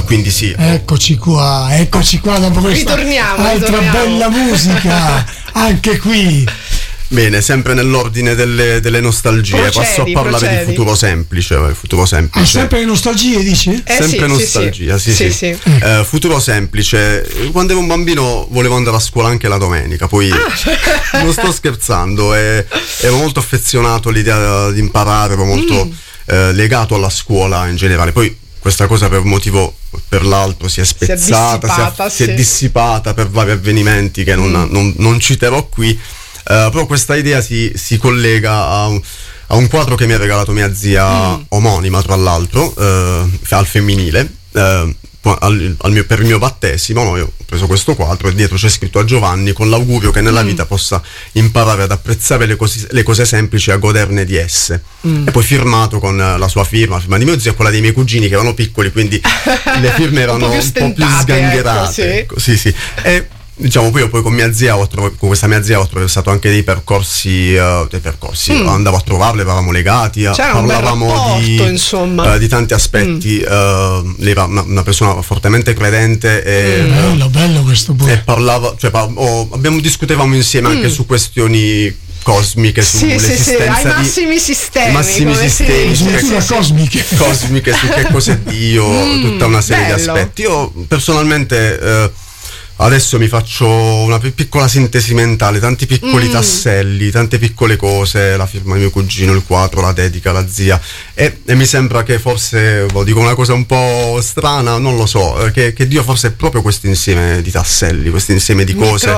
quindi sì. Eccoci qua dopo questa altra bella musica, anche qui. Bene, sempre nell'ordine delle nostalgie, passo a parlare di Futuro Semplice. Sempre le nostalgie, dici? Sempre nostalgia, sì. Futuro Semplice. Quando ero un bambino volevo andare a scuola anche la domenica, poi non sto scherzando, ero molto affezionato all'idea di imparare, ero molto legato alla scuola in generale. Poi questa cosa per un motivo o per l'altro si è spezzata, si è dissipata per vari avvenimenti che non citerò qui. Però questa idea si collega a un quadro che mi ha regalato mia zia omonima, tra l'altro, al femminile, per il mio battesimo. No, io ho preso questo quadro e dietro c'è scritto: a Giovanni, con l'augurio che nella vita possa imparare ad apprezzare le cose semplici e a goderne di esse. E poi firmato con la sua firma, la firma di mio zio e quella dei miei cugini che erano piccoli, quindi le firme erano un po' più sgangherate. Ecco, sì. E diciamo poi con mia zia con questa mia zia ho attraversato anche dei percorsi, andavo a trovarle, eravamo legati, parlavamo di tanti aspetti. Lei era una persona fortemente credente e bello questo pure. E parlava, discutevamo insieme anche su questioni cosmiche, sull'esistenza ai massimi sistemi cosmiche, su che cos'è Dio, tutta una serie di aspetti. Io personalmente adesso mi faccio una piccola sintesi mentale, tanti piccoli tasselli, tante piccole cose, la firma di mio cugino, il quadro, la dedica alla zia, e mi sembra che forse, dico una cosa un po' strana, non lo so, che Dio forse è proprio questo insieme di tasselli, questo insieme di cose,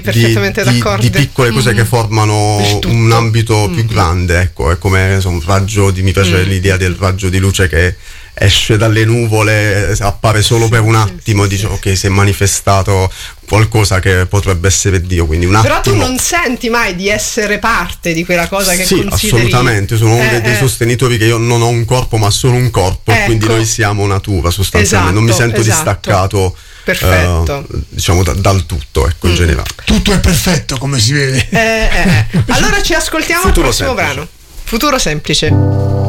di piccole cose che formano un ambito più grande. Ecco, è come un raggio mi piace l'idea del raggio di luce che esce dalle nuvole, appare solo per un attimo, dice ok, si è manifestato qualcosa che potrebbe essere Dio, quindi un attimo. Però tu non senti mai di essere parte di quella cosa che consideri? Sì, assolutamente, sono uno dei sostenitori che io non ho un corpo ma solo un corpo, quindi noi siamo natura sostanzialmente, non mi sento distaccato. Perfetto. Diciamo dal tutto, ecco, in generale. Tutto è perfetto, come si vede. Allora ci ascoltiamo al prossimo brano. Futuro Semplice.